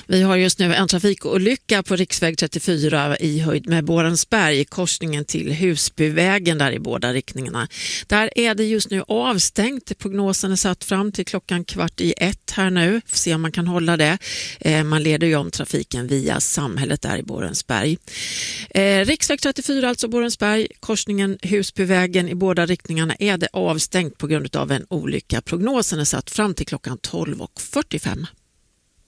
Vi har just nu en trafikolycka på riksväg 34 i höjd med Borensberg, korsningen till Husbyvägen där i båda riktningarna. Där är det just nu avstängt. Prognosen är satt fram till 12:15 här nu. Får se om man kan hålla det. Man leder ju om trafiken via samhället där i Borensberg. Riksväg 34, alltså Borensberg, korsningen Husbyvägen i båda riktningarna är det avstängt på grund av en olycka. Prognosen är satt fram till 12:45.